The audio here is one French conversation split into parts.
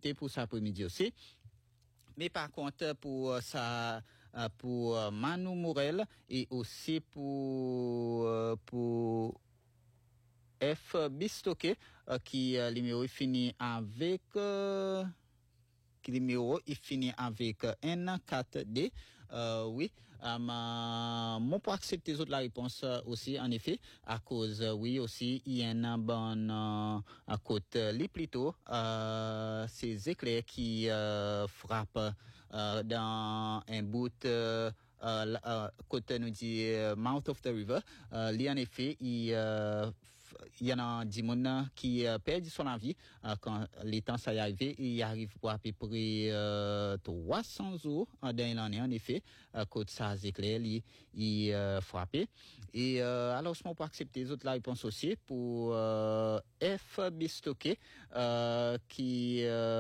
écouter pour cet après-midi aussi. Mais par contre, pour ça, pour Manu Morel et aussi pour F. Bistoke, qui numéro est fini avec numéro il finit avec N4D. Oui, mon pour accepter les autres la réponse aussi en effet à cause oui aussi il y a une bonne à côté les plutôt ces éclairs qui frappent dans un bout côté nous dit mouth of the river il en effet il y en a des gens qui perdent son vie quand les temps ça y arrivé il arrive pour à peu près 300 jours dans l'année en effet côté ça éclair il frappé et alors je peux accepter les autres la réponse aussi pour F Bistoke qui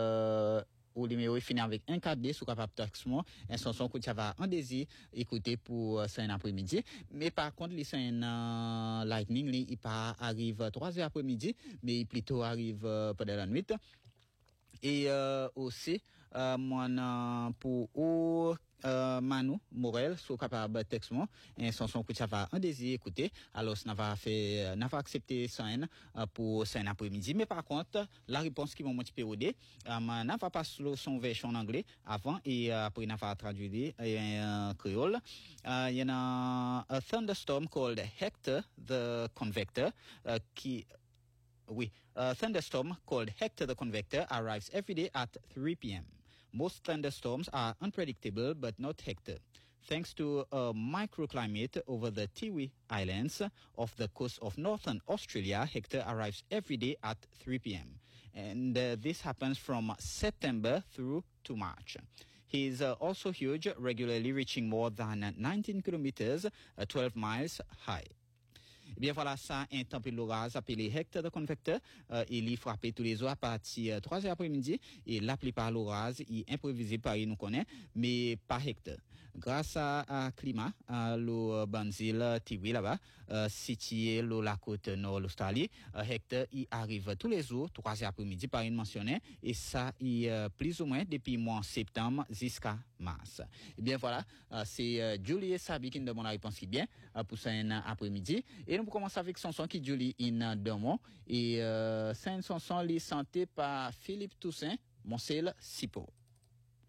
ou numéro finit avec un 4D sous capable taxement un chanson que tu vas en désir écouter pour un après-midi mais par contre les un lightning il pas arrive 3 heures après-midi mais il plutôt arrive pendant la nuit et aussi moi pour Manu Morel sous capable textement un chanson que ça va en désir écouter alors ça va accepter ça pour ça après-midi mais par contre la réponse qui m'a un petit peu aidé n'a va pas son version en anglais avant et après n'a va traduire en créole il y en a a thunderstorm called Hector the Convector qui oui, a thunderstorm called Hector the Convector arrives every day at 3 p.m. Most thunderstorms are unpredictable but not Hector. Thanks to a microclimate over the Tiwi Islands off the coast of northern Australia, Hector arrives every day at 3 p.m. And this happens from September through to March. He is also huge, regularly reaching more than 19 kilometers, 12 miles high. Eh bien voilà ça un tempête l'orage appelé Hector the Convector il y frappe tous les jours à partir 3 heures après-midi et la plupart l'orage est imprévisible par nous connaît mais pas Hector grâce à climat le banzil Tiwi là-bas situé sur la côte nord de l'Australie Hector il arrive tous les jours 3 heures après-midi par une mentionné et ça il plus ou moins depuis mois septembre jusqu'à mars. Eh bien voilà, c'est Julie et Sabi qui nous demandent la réponse qui bien pour ça après-midi. Et nous commençons avec son son qui Julie in Domon et c'est une chanson li santé par Philippe Toussaint, Monsel Sipo.